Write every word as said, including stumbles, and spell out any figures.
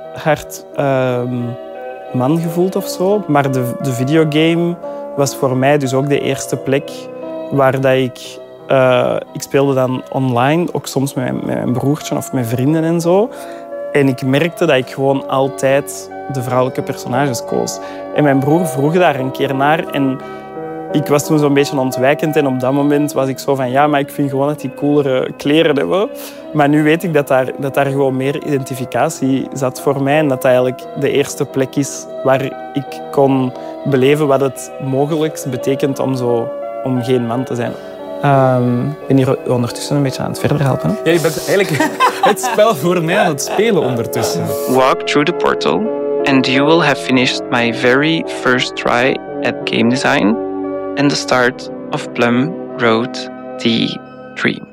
hard um, man gevoeld of zo. Maar de, de videogame was voor mij dus ook de eerste plek waar dat ik... Uh, ik speelde dan online, ook soms met mijn, met mijn broertje of met vrienden en zo. En ik merkte dat ik gewoon altijd de vrouwelijke personages koos. En mijn broer vroeg daar een keer naar en ik was toen zo'n beetje ontwijkend. En op dat moment was ik zo van ja, maar ik vind gewoon dat die coolere kleren hebben. Maar nu weet ik dat daar, dat daar gewoon meer identificatie zat voor mij. En dat dat eigenlijk de eerste plek is waar ik kon beleven wat het mogelijk betekent om, zo, om geen man te zijn. Um, ik ben hier ondertussen een beetje aan het verder helpen. Ja, je bent eigenlijk het spel voor mij aan het spelen ondertussen. Walk through the portal and you will have finished my very first try at game design and the start of Plum Road the Dream.